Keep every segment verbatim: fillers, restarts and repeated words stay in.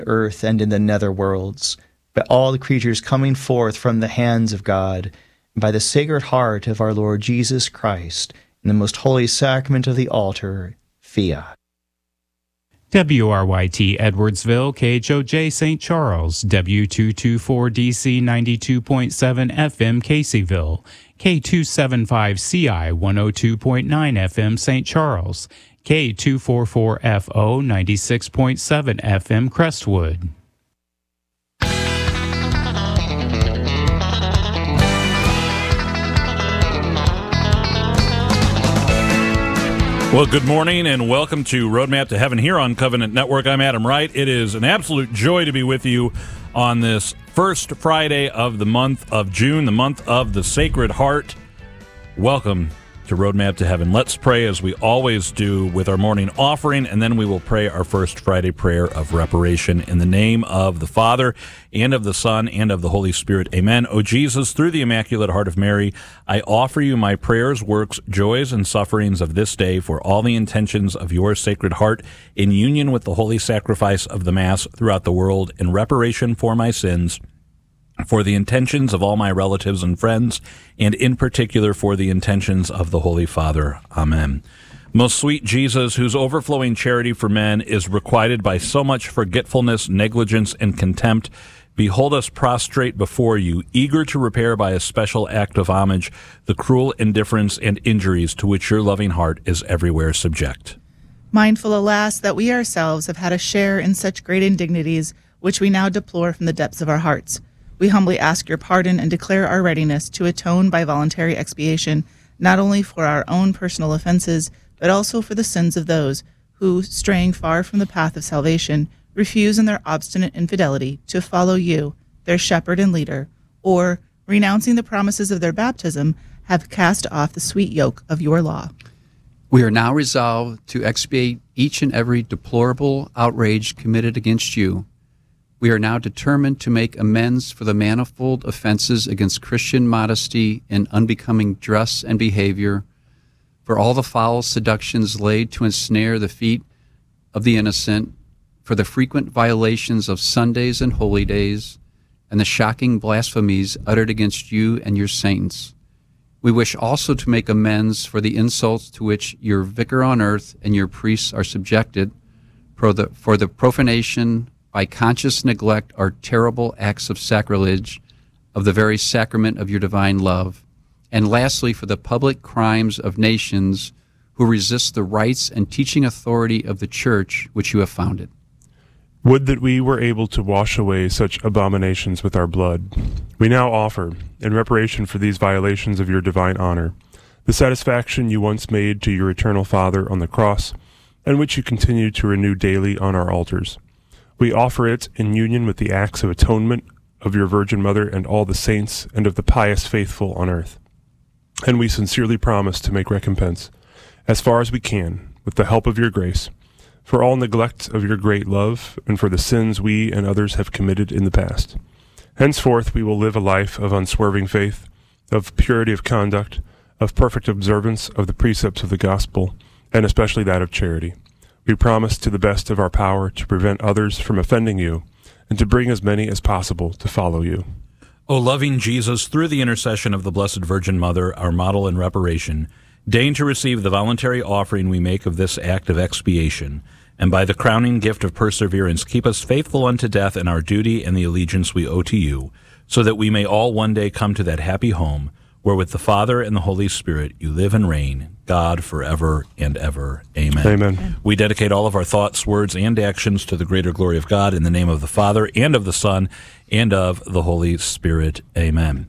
earth and in the nether worlds, by all the creatures coming forth from the hands of God, and by the Sacred Heart of our Lord Jesus Christ, in the most holy sacrament of the altar, fiat. W R Y T Edwardsville, K H O J Saint Charles, W two twenty-four D C ninety-two point seven F M Caseyville, K two seventy-five C I one oh two point nine F M Saint Charles, K two forty-four F O ninety-six point seven F M Crestwood. Well, good morning and welcome to Roadmap to Heaven here on Covenant Network. I'm Adam Wright. It is an absolute joy to be with you on this first Friday of the month of June, the month of the Sacred Heart. Welcome to Roadmap to Heaven. Let's pray as we always do with our morning offering, and then we will pray our first Friday prayer of reparation in the name of the Father and of the Son and of the Holy Spirit. Amen. O Jesus, through the Immaculate Heart of Mary, I offer you my prayers, works, joys, and sufferings of this day for all the intentions of your Sacred Heart in union with the holy sacrifice of the Mass throughout the world in reparation for my sins, for the intentions of all my relatives and friends, and in particular for the intentions of the Holy Father. Amen. Most sweet Jesus, whose overflowing charity for men is requited by so much forgetfulness, negligence, and contempt, behold us prostrate before you, eager to repair by a special act of homage the cruel indifference and injuries to which your loving heart is everywhere subject. Mindful, alas, that we ourselves have had a share in such great indignities, which we now deplore from the depths of our hearts, we humbly ask your pardon and declare our readiness to atone by voluntary expiation, not only for our own personal offenses, but also for the sins of those who, straying far from the path of salvation, refuse in their obstinate infidelity to follow you, their shepherd and leader, or, renouncing the promises of their baptism, have cast off the sweet yoke of your law. We are now resolved to expiate each and every deplorable outrage committed against you. We are now determined to make amends for the manifold offenses against Christian modesty and unbecoming dress and behavior, for all the foul seductions laid to ensnare the feet of the innocent, for the frequent violations of Sundays and holy days, and the shocking blasphemies uttered against you and your saints. We wish also to make amends for the insults to which your vicar on earth and your priests are subjected, for the, for the profanation by conscious neglect are terrible acts of sacrilege of the very sacrament of your divine love, and lastly, for the public crimes of nations who resist the rights and teaching authority of the Church which you have founded. Would that we were able to wash away such abominations with our blood. We now offer, in reparation for these violations of your divine honor, the satisfaction you once made to your eternal Father on the cross, and which you continue to renew daily on our altars. We offer it in union with the acts of atonement of your Virgin Mother and all the saints and of the pious faithful on earth. And we sincerely promise to make recompense, as far as we can, with the help of your grace, for all neglect of your great love and for the sins we and others have committed in the past. Henceforth we will live a life of unswerving faith, of purity of conduct, of perfect observance of the precepts of the gospel, and especially that of charity. We promise to the best of our power to prevent others from offending you and to bring as many as possible to follow you. O loving Jesus, through the intercession of the Blessed Virgin Mother, our model in reparation, deign to receive the voluntary offering we make of this act of expiation, and by the crowning gift of perseverance keep us faithful unto death in our duty and the allegiance we owe to you, so that we may all one day come to that happy home where with the Father and the Holy Spirit you live and reign, God forever and ever. Amen. Amen. We dedicate all of our thoughts, words, and actions to the greater glory of God in the name of the Father and of the Son and of the Holy Spirit. Amen.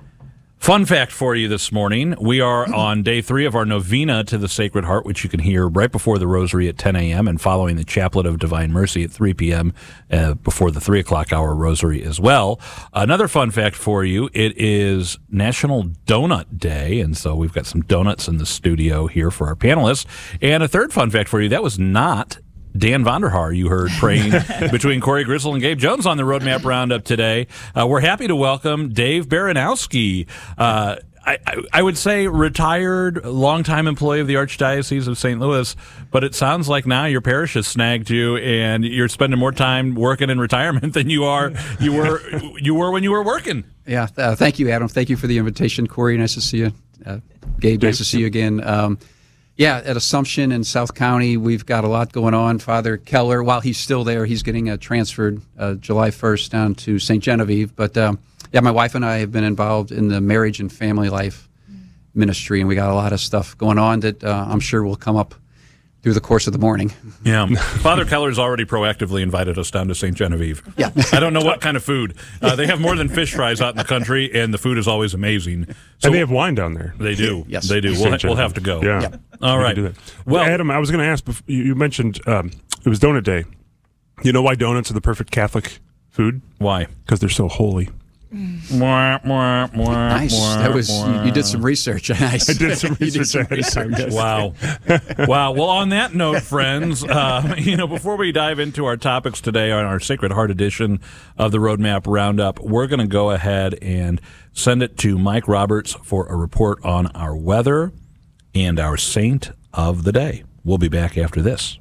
Fun fact for you this morning, we are on day three of our novena to the Sacred Heart, which you can hear right before the Rosary at ten a.m. and following the Chaplet of Divine Mercy at three p.m. Uh, before the three o'clock hour Rosary as well. Another fun fact for you, it is National Donut Day, and so we've got some donuts in the studio here for our panelists. And a third fun fact for you, that was not Dan Vonderhaar, you heard praying between Corey Gristle and Gabe Jones on the Roadmap Roundup today. Uh, we're happy to welcome Dave Baranowski. Uh, I, I, I would say retired, longtime employee of the Archdiocese of Saint Louis, but it sounds like now your parish has snagged you, and you're spending more time working in retirement than you are you were you were when you were working. Yeah, uh, thank you, Adam. Thank you for the invitation, Corey. Nice to see you. Uh, Gabe, nice to see you again. Um, yeah, at Assumption in South County, we've got a lot going on. Father Keller, while he's still there, he's getting uh, transferred uh, July first down to Saint Genevieve. But um, yeah, my wife and I have been involved in the marriage and family life ministry, and we got a lot of stuff going on that uh, I'm sure will come up through the course of the morning. Yeah. Father Keller's already proactively invited us down to Saint Genevieve. Yeah. I don't know what kind of food. Uh, they have more than fish fries out in the country, and the food is always amazing. So and they have wine down there. They do. Yes. They do. We'll, we'll have to go. Yeah. Yeah. All We right. can do that. Well, Adam, I was going to ask, bef- you you mentioned um, it was donut day. You know why donuts are the perfect Catholic food? why? Because they're so holy. Mwah, mwah, mwah, Nice. mwah, That was mwah. you, you did some research. Nice. I did some You research. some I had to research. Wow. Wow. Well, on that note, friends, uh, you know, before we dive into our topics today on our Sacred Heart edition of the Roadmap Roundup, we're going to go ahead and send it to Mike Roberts for a report on our weather and our saint of the day. We'll be back after this.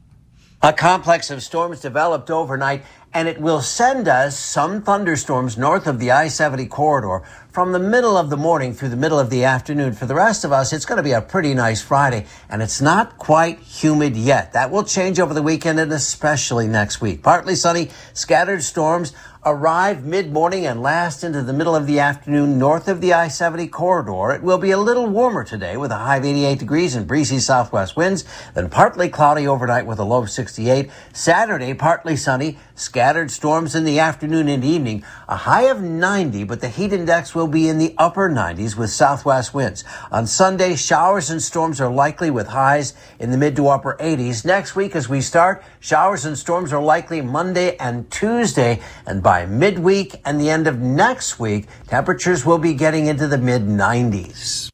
A complex of storms developed overnight, and it will send us some thunderstorms north of the I seventy corridor from the middle of the morning through the middle of the afternoon. For the rest of us, it's going to be a pretty nice Friday, and it's not quite humid yet. That will change over the weekend and especially next week. Partly sunny, scattered storms arrive mid-morning and last into the middle of the afternoon north of the I seventy corridor. It will be a little warmer today with a high of eighty-eight degrees and breezy southwest winds, then partly cloudy overnight with a low of sixty-eight. Saturday, partly sunny, scattered storms in the afternoon and evening, a high of ninety, but the heat index will be in the upper nineties with southwest winds. On Sunday, showers and storms are likely with highs in the mid to upper eighties. Next week, as we start, showers and storms are likely Monday and Tuesday, and by midweek and the end of next week, temperatures will be getting into the mid nineties.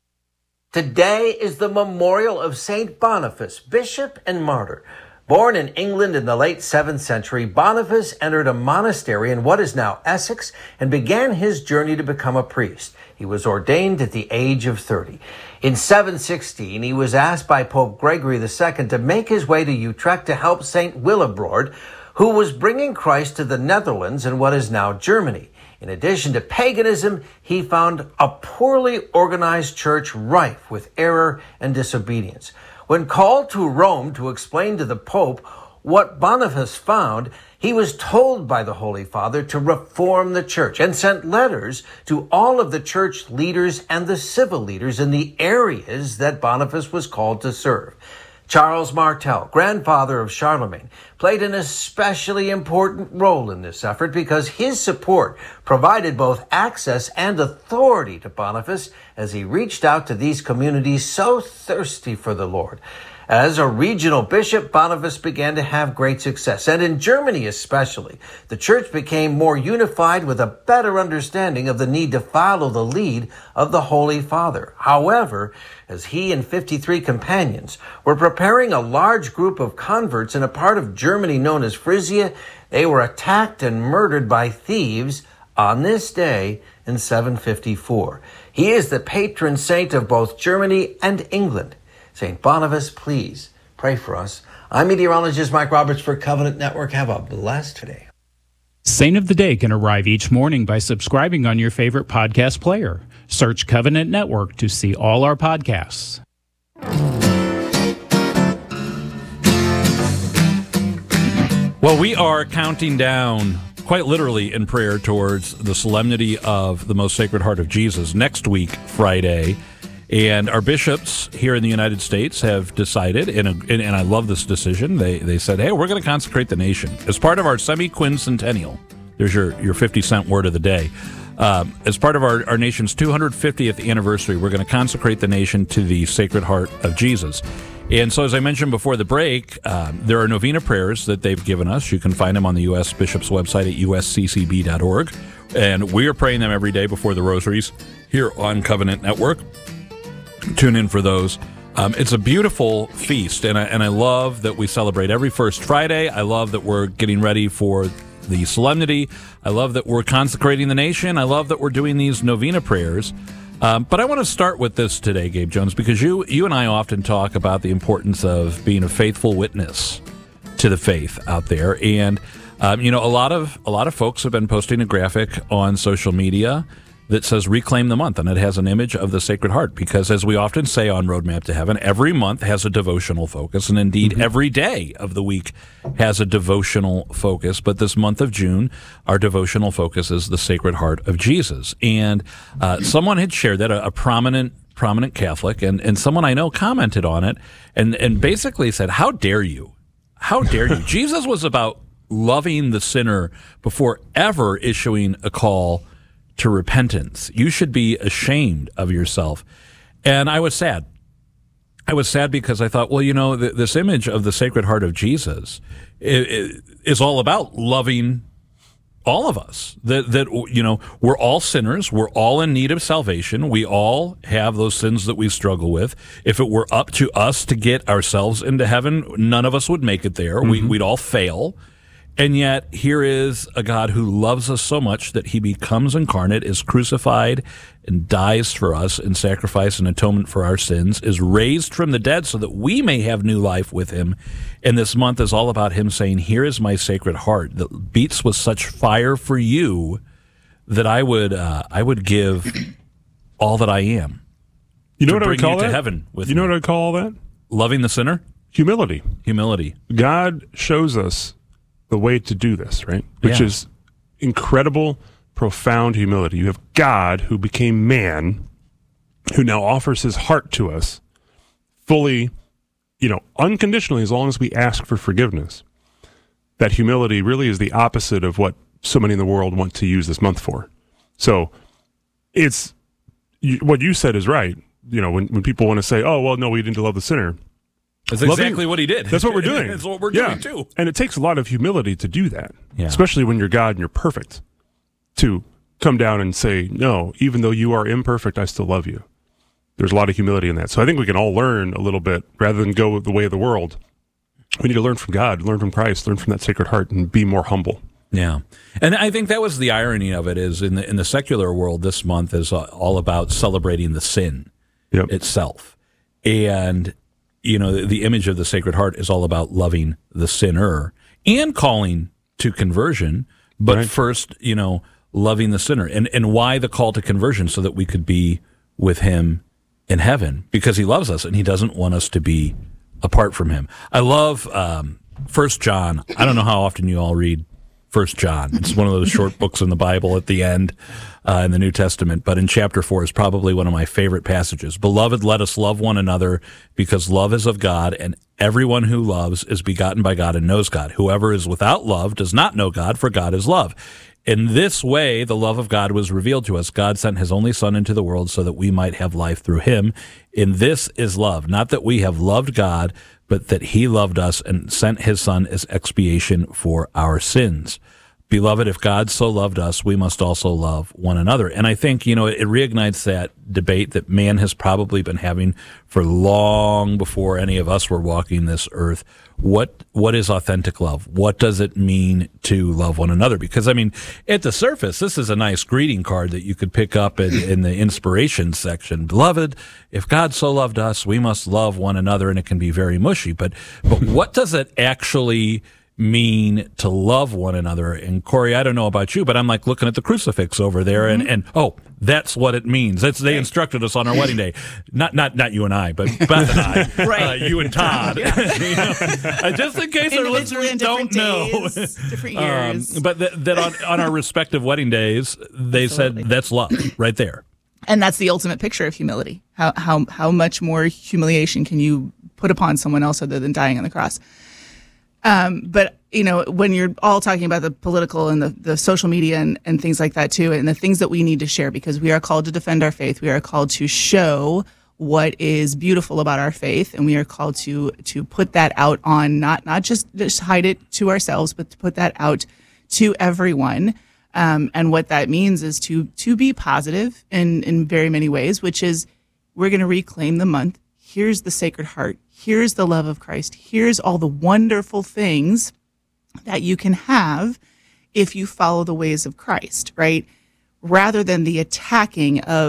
Today is the memorial of Saint Boniface, bishop and martyr. Born in England in the late seventh century, Boniface entered a monastery in what is now Essex and began his journey to become a priest. He was ordained at the age of thirty. In seven sixteen, he was asked by Pope Gregory the Second to make his way to Utrecht to help Saint Willibrord, who was bringing Christ to the Netherlands in what is now Germany. In addition to paganism, he found a poorly organized church rife with error and disobedience. When called to Rome to explain to the Pope what Boniface found, he was told by the Holy Father to reform the church and sent letters to all of the church leaders and the civil leaders in the areas that Boniface was called to serve. Charles Martel, grandfather of Charlemagne, played an especially important role in this effort because his support provided both access and authority to Boniface as he reached out to these communities so thirsty for the Lord. As a regional bishop, Boniface began to have great success, and in Germany especially, the church became more unified with a better understanding of the need to follow the lead of the Holy Father. However, as he and fifty-three companions were preparing a large group of converts in a part of Germany known as Frisia, they were attacked and murdered by thieves on this day in seven fifty-four. He is the patron saint of both Germany and England. Saint Boniface, please pray for us. I'm meteorologist Mike Roberts for Covenant Network. Have a blessed day. Saint of the Day can arrive each morning by subscribing on your favorite podcast player. Search Covenant Network to see all our podcasts. Well, we are counting down, quite literally in prayer, towards the solemnity of the Most Sacred Heart of Jesus next week, Friday. And our bishops here in the United States have decided, and, and, and I love this decision, they, they said, hey, we're going to consecrate the nation. As part of our semi-quincentennial, there's your, your fifty cent word of the day. Um, as part of our, our nation's two hundred fiftieth anniversary, we're going to consecrate the nation to the Sacred Heart of Jesus. And so, as I mentioned before the break, um, there are novena prayers that they've given us. You can find them on the U S Bishop's website at U S C C B dot org. And we are praying them every day before the rosaries here on Covenant Network. Tune in for those. Um, it's a beautiful feast, and I, and I love that we celebrate every first Friday. I love that we're getting ready for the solemnity. I love that we're consecrating the nation. I love that we're doing these novena prayers. Um, but I want to start with this today, Gabe Jones, because you you and I often talk about the importance of being a faithful witness to the faith out there. And, um, you know, a lot of a lot of folks have been posting a graphic on social media that says Reclaim the Month, and it has an image of the Sacred Heart, because as we often say on Roadmap to Heaven, every month has a devotional focus, and indeed mm-hmm. every day of the week has a devotional focus. But this month of June, our devotional focus is the Sacred Heart of Jesus. And uh, someone had shared that, a, a prominent prominent Catholic, and, and someone I know commented on it and, and basically said, how dare you? How dare you? Jesus was about loving the sinner before ever issuing a call to repentance. You should be ashamed of yourself. And I was sad. I was sad because I thought, well, you know, th- this image of the Sacred Heart of Jesus is, is all about loving all of us. That, that, you know, we're all sinners. We're all in need of salvation. We all have those sins that we struggle with. If it were up to us to get ourselves into heaven, none of us would make it there. Mm-hmm. We, we'd all fail. And yet, here is a God who loves us so much that he becomes incarnate, is crucified, and dies for us in sacrifice and atonement for our sins, is raised from the dead so that we may have new life with him. And this month is all about him saying, here is my Sacred Heart that beats with such fire for you that I would uh, I would give all that I am. You know to what I would bring call you that? to heaven with You know me. what I'd call all that? Loving the sinner? Humility. Humility. God shows us the way to do this, right? Which Yeah. is incredible, profound humility. You have God who became man, who now offers his heart to us fully, you know, unconditionally, as long as we ask for forgiveness. That humility really is the opposite of what so many in the world want to use this month for. So it's, you, what you said is right. You know, when, when people want to say, oh, well, no, we need to love the sinner. That's Loving- exactly what he did. That's what we're doing. That's what we're yeah. doing, too. And it takes a lot of humility to do that, Yeah. especially when you're God and you're perfect, to come down and say, no, even though you are imperfect, I still love you. There's a lot of humility in that. So I think we can all learn a little bit rather than go the way of the world. We need to learn from God, learn from Christ, learn from that Sacred Heart, and be more humble. Yeah. And I think that was the irony of it, is in the in the secular world, this month is all about celebrating the sin Yep. itself. And, you know, the, the image of the Sacred Heart is all about loving the sinner and calling to conversion, but Right. first, you know, loving the sinner. And, and why the call to conversion? So that we could be with him in heaven, because he loves us and he doesn't want us to be apart from him. I love um, First John. I don't know how often you all read First John. It's one of those short books in the Bible at the end uh, in the New Testament. But in chapter four is probably one of my favorite passages. Beloved, let us love one another, because love is of God, and everyone who loves is begotten by God and knows God. Whoever is without love does not know God, for God is love. In this way, the love of God was revealed to us. God sent his only Son into the world so that we might have life through him. In this is love, not that we have loved God, but that he loved us and sent his Son as expiation for our sins. Beloved, if God so loved us, we must also love one another. And I think, you know, it reignites that debate that man has probably been having for long before any of us were walking this earth. What what is authentic love? What does it mean to love one another? Because, I mean, at the surface, this is a nice greeting card that you could pick up in, in the inspiration section. Beloved, if God so loved us, we must love one another, and it can be very mushy. But but what does it actually mean to love one another? And Corey, I don't know about you, but I'm like looking at the crucifix over there, and, and oh, that's what it means. That's, they instructed us on our wedding day. Not not not you and I, but Beth and I, Right. uh, you and Todd. You know, uh, just in case our Individually listeners in don't different know. days, different Um, years. but that, that on, on our respective wedding days, they Absolutely. said that's love right there. And that's the ultimate picture of humility. How how how much more humiliation can you put upon someone else other than dying on the cross? Um, but you know, when you're all talking about the political and the, the social media and, and things like that too, and the things that we need to share, because we are called to defend our faith, we are called to show what is beautiful about our faith, and we are called to to put that out on, not not just just hide it to ourselves, but to put that out to everyone. Um, and what that means is to to be positive in in very many ways, which is we're going to reclaim the month. Here's the Sacred Heart. Here's the love of Christ. Here's all the wonderful things that you can have if you follow the ways of Christ, right? Rather than the attacking of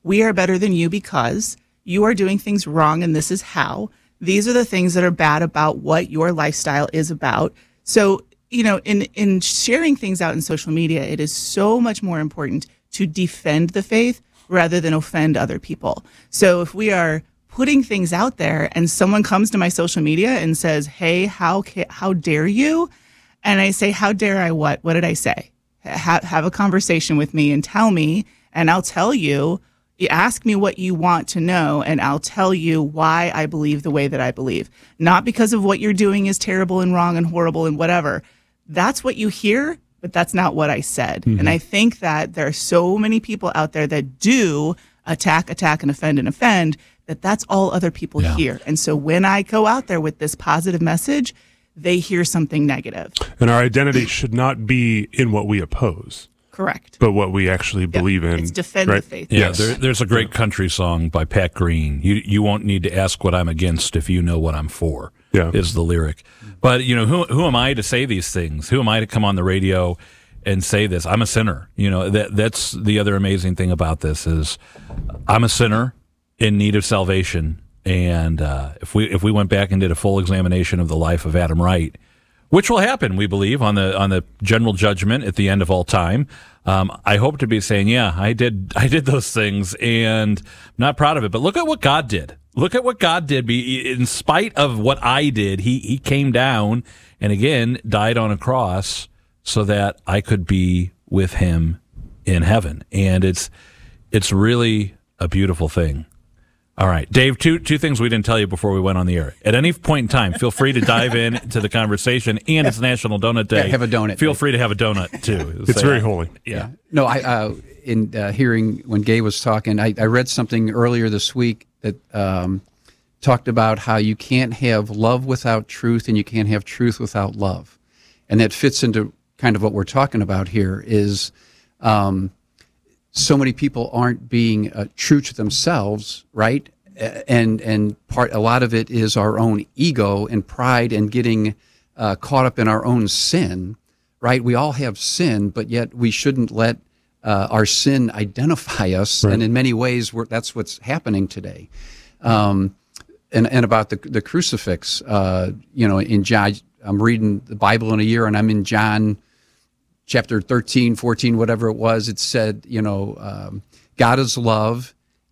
we are better than you because you are doing things wrong and this is how. These are the things that are bad about what your lifestyle is about. So, you know, in, in sharing things out in social media, it is so much more important to defend the faith rather than offend other people. So if we are putting things out there and someone comes to my social media and says, hey, how ca- how dare you? And I say, how dare I what? What did I say? Ha- have a conversation with me and tell me, and I'll tell you. You ask me what you want to know, and I'll tell you why I believe the way that I believe. Not because of what you're doing is terrible and wrong and horrible and whatever. That's what you hear, but that's not what I said. Mm-hmm. And I think that there are so many people out there that do attack, attack, and offend and offend, that that's all other people yeah. hear. And so when I go out there with this positive message, they hear something negative. And our identity should not be in what we oppose. Correct. But what we actually believe yeah, in. It's defend right? the faith. Yeah, Yes. there, there's a great country song by Pat Green. You you won't need to ask what I'm against if you know what I'm for, yeah. is the lyric. But, you know, who who am I to say these things? Who am I to come on the radio and say this? I'm a sinner. You know, that that's the other amazing thing about this is I'm a sinner in need of salvation. And uh, if we if we went back and did a full examination of the life of Adam Wright, which will happen, we believe, on the on the general judgment at the end of all time. Um, I hope to be saying, yeah, I did I did those things, and I'm not proud of it. But look at what God did. Look at what God did. In spite of what I did, he he came down and again died on a cross so that I could be with him in heaven. And it's it's really a beautiful thing. All right, Dave, two two things we didn't tell you before we went on the air. At any point in time, feel free to dive in to the conversation, and it's National Donut Day. Yeah, have a donut. Feel free to have a donut, too. It's Say very that. holy. Yeah. yeah. No, I uh, in uh, hearing when Gay was talking, I, I read something earlier this week that um, talked about how you can't have love without truth, and you can't have truth without love. And that fits into kind of what we're talking about here is um, so many people aren't being uh, true to themselves, right? And and part a lot of it is our own ego and pride and getting uh, caught up in our own sin, right? We all have sin, but yet we shouldn't let uh, our sin identify us. Right. And in many ways, we're, that's what's happening today. Um, and and about the the crucifix, uh, you know, in John, I'm reading the Bible in a year, and I'm in John chapter thirteen, fourteen, whatever it was. It said, you know, um, God is love.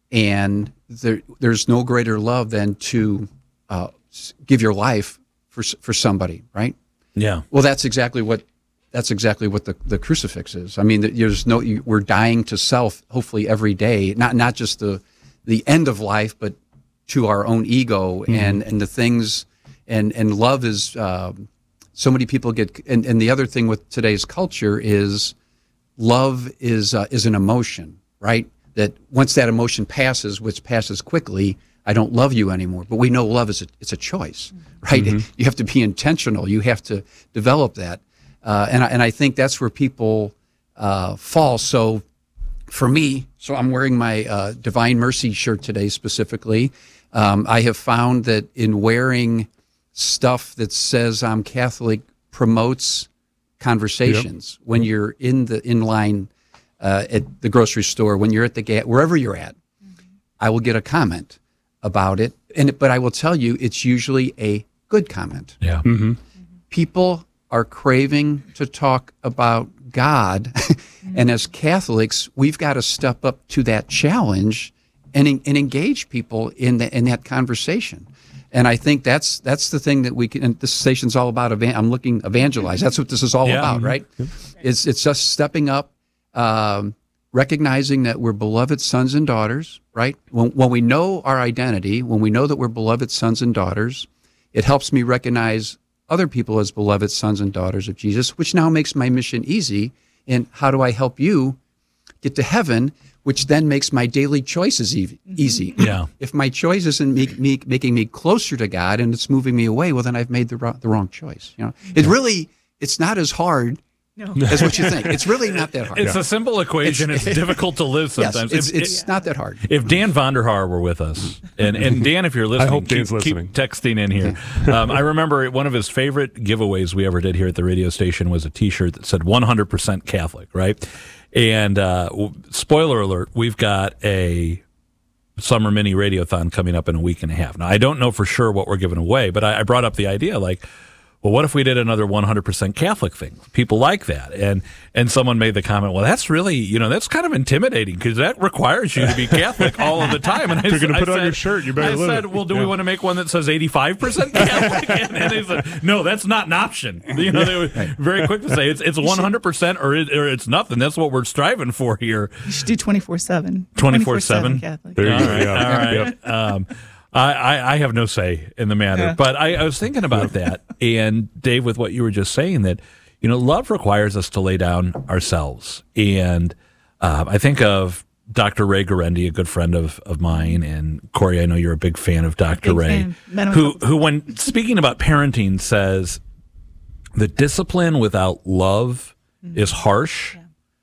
And there, there's no greater love than to uh, give your life for for somebody, right? Yeah. Well, that's exactly what that's exactly what the, the crucifix is. I mean, there's no you, we're dying to self, hopefully every day, not not just the the end of life, but to our own ego mm-hmm. and, and the things and and love is um, so many people get and, and the other thing with today's culture is love is uh, is an emotion, right? That once that emotion passes, which passes quickly, I don't love you anymore. But we know love is a, it's a choice, right? Mm-hmm. You have to be intentional. You have to develop that. Uh, and, I, and I think that's where people uh, fall. So for me, so I'm wearing my uh, Divine Mercy shirt today specifically. Um, I have found that in wearing stuff that says I'm Catholic promotes conversations. Yep. When you're in the in-line Uh, at the grocery store, when you're at the gas, wherever you're at, mm-hmm. I will get a comment about it. And but I will tell you, it's usually a good comment. Yeah. Mm-hmm. People are craving to talk about God, mm-hmm. and as Catholics, we've got to step up to that challenge and and engage people in the, in that conversation. And I think that's that's the thing that we can. And this station's all about. Evan, I'm looking evangelize. That's what this is all yeah. about, Mm-hmm. right? It's it's just stepping up. Um, recognizing that we're beloved sons and daughters, right? When, when we know our identity, when we know that we're beloved sons and daughters, it helps me recognize other people as beloved sons and daughters of Jesus, which now makes my mission easy. And how do I help you get to heaven, which then makes my daily choices e- easy. Yeah. If my choice isn't make, me, making me closer to God and it's moving me away, well, then I've made the, ro- the wrong choice. You know, it really, it's not as hard No. That's what you think. It's really not that hard. It's yeah. a simple equation. It's, it's difficult to live sometimes. Yes, it's if, it's it, not that hard. If Dan Vonderhaar were with us, and, and Dan, if you're listening, I hope keep, Dan's listening. keep texting in here. Um, I remember one of his favorite giveaways we ever did here at the radio station was a T-shirt that said one hundred percent Catholic, right? And uh, spoiler alert, we've got a summer mini radiothon coming up in a week and a half. Now, I don't know for sure what we're giving away, but I, I brought up the idea like, well, what if we did another one hundred percent Catholic thing? People like that. And and someone made the comment, well, that's really, you know, that's kind of intimidating because that requires you to be Catholic all of the time. And I, If you're going to put I it said, on your shirt, you better I live said, it. well, do Yeah. we want to make one that says eighty-five percent Catholic? and, and they said, no, that's not an option. You know, they were very quick to say it's it's one hundred percent or, it, or it's nothing. That's what we're striving for here. You should do twenty-four seven. twenty-four seven Catholic. There you All go. right, Yeah. all right. Yep. Um, I, I, I have no say in the matter, Yeah. but I, I was thinking about that, and Dave, with what you were just saying, that you know, love requires us to lay down ourselves, and uh, I think of Doctor Ray Garendi, a good friend of, of mine, and Corey, I know you're a big fan of Doctor Big Ray, fan. Met him a who couple who, when speaking about parenting, says that discipline without love Mm-hmm. is harsh,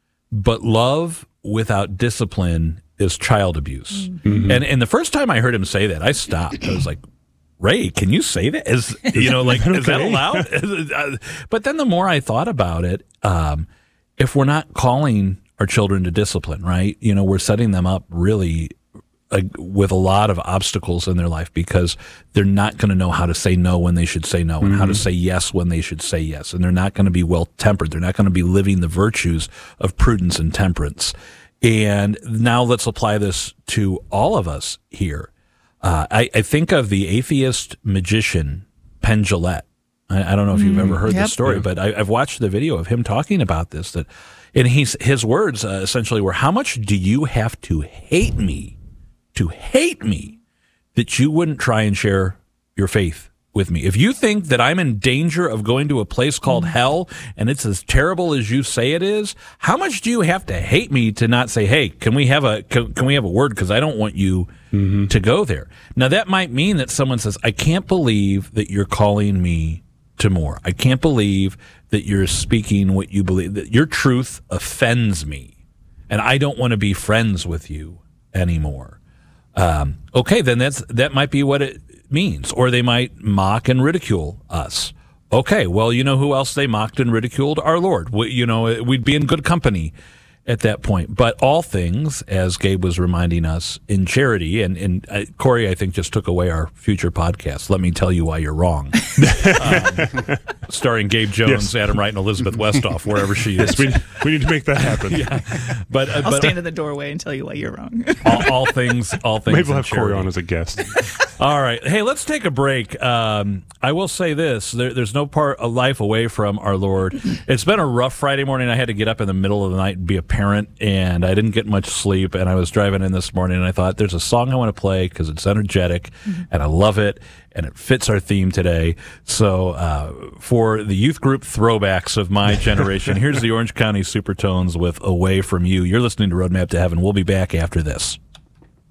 but love without discipline is child abuse. Mm-hmm. And and the first time I heard him say that, I stopped. I was like, Ray, can you say that? Is you know, like, is that Okay. allowed? But then the more I thought about it, um, if we're not calling our children to discipline, right? You know, we're setting them up really uh, with a lot of obstacles in their life because they're not going to know how to say no when they should say no and how to say yes when they should say yes. And they're not going to be well tempered. They're not going to be living the virtues of prudence and temperance. And now let's apply this to all of us here. Uh, I, I think of the atheist magician, Penn Jillette. I, I don't know if you've ever heard yep. this story, but I, I've watched the video of him talking about this. That, and he's, his words uh, essentially were, how much do you have to hate me, to hate me, that you wouldn't try and share your faith with me? If you think that I'm in danger of going to a place called hell and it's as terrible as you say it is, how much do you have to hate me to not say, hey, can we have a can, can we have a word, because I don't want you mm-hmm. to go there? Now, that might mean that someone says, I can't believe that you're calling me to more. I can't believe that you're speaking what you believe, that your truth offends me, and I don't want to be friends with you anymore. Um, okay, then that's that might be what it means. Or they might mock and ridicule us. Okay, well, you know who else they mocked and ridiculed? Our Lord. We, you know, we'd be in good company at that point. But all things, as Gabe was reminding us, in charity, and, and uh, Corey, I think, just took away our future podcast. Let me tell you why you're wrong. um, starring Gabe Jones, Yes. Adam Wright, and Elizabeth Westhoff, wherever she is. we, we need to make that happen. yeah, but uh, I'll but stand in the doorway and tell you why you're wrong. all, all things, all things. Maybe we'll in have Corey charity. on as a guest. All right. Hey, let's take a break. Um, I will say this. There, there's no part of life away from our Lord. It's been a rough Friday morning. I had to get up in the middle of the night and be a parent, and I didn't get much sleep, and I was driving in this morning, and I thought, there's a song I want to play because it's energetic, and I love it, and it fits our theme today. So uh, for the youth group throwbacks of my generation, here's the Orange County Supertones with Away From You. You're listening to Roadmap to Heaven. We'll be back after this.